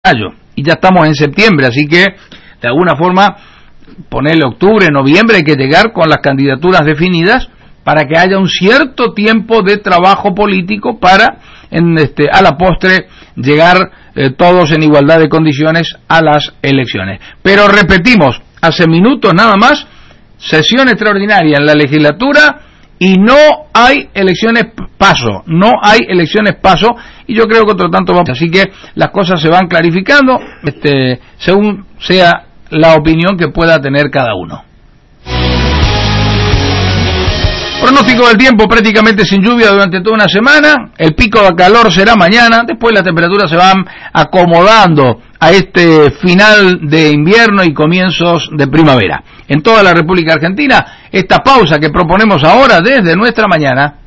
mayo y ya estamos en septiembre, así que de alguna forma ponerle octubre, noviembre, hay que llegar con las candidaturas definidas para que haya un cierto tiempo de trabajo político para a la postre llegar todos en igualdad de condiciones a las elecciones. Pero repetimos, hace minutos nada más, sesión extraordinaria en la legislatura y no hay elecciones paso, y yo creo que otro tanto vamos, así que las cosas se van clarificando según sea la opinión que pueda tener cada uno. Pronóstico del tiempo prácticamente sin lluvia durante toda una semana, el pico de calor será mañana, después las temperaturas se van acomodando a este final de invierno y comienzos de primavera. En toda la República Argentina, esta pausa que proponemos ahora desde nuestra mañana